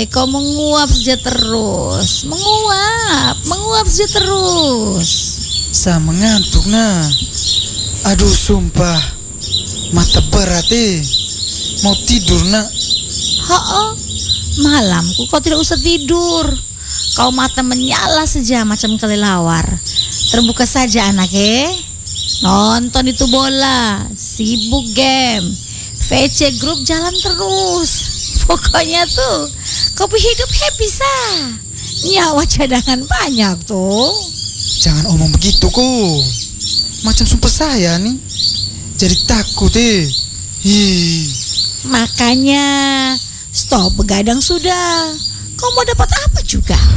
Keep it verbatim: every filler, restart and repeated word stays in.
kau menguap saja terus. Menguap, menguap saja terus. Saya mengantuk nah. Aduh sumpah, mata berat eh. Mau tidur nak. Ho, malamku kau tidak usah tidur. Kau mata menyala saja macam kelelawar. Terbuka saja anak eh. Nonton itu bola, sibuk game, V C grup jalan terus. Pokoknya tuh kau hidup happy sah. Nyawa cadangan banyak tuh. Jangan omong begitu kok. Macam sumpah saya nih. Jadi takut eh. Hi. Makanya stop begadang sudah. Kau mau dapat apa juga?